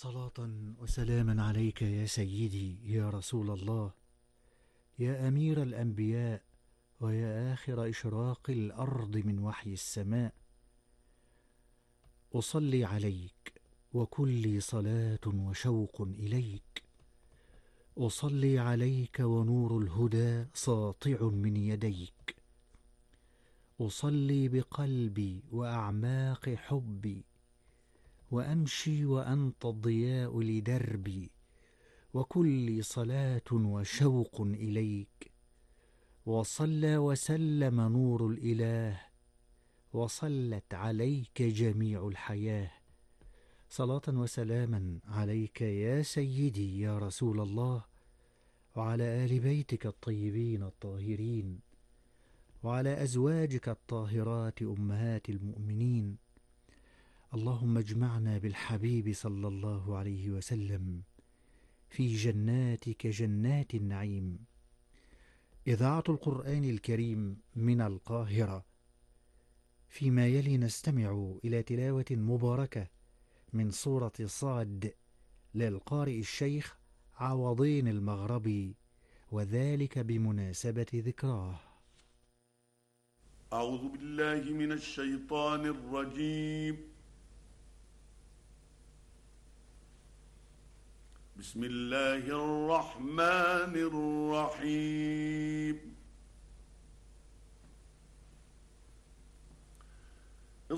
صلاة وسلاما عليك يا سيدي يا رسول الله، يا أمير الأنبياء، ويا آخر إشراق الأرض من وحي السماء. أصلي عليك وكلي صلاة وشوق إليك. أصلي عليك ونور الهدى ساطع من يديك. أصلي بقلبي وأعماق حبي، وأمشي وأنت الضياء لدربي، وكلي صلاة وشوق إليك. وصلى وسلم نور الإله، وصلت عليك جميع الحياة. صلاة وسلاما عليك يا سيدي يا رسول الله، وعلى آل بيتك الطيبين الطاهرين، وعلى أزواجك الطاهرات أمهات المؤمنين. اللهم اجمعنا بالحبيب صلى الله عليه وسلم في جناتك جنات النعيم. إذاعة القرآن الكريم من القاهرة. فيما يلي نستمع إلى تلاوة مباركة من سورة صاد للقارئ الشيخ عوضين المغربي، وذلك بمناسبة ذكراه. أعوذ بالله من الشيطان الرجيم. بسم الله الرحمن الرحيم.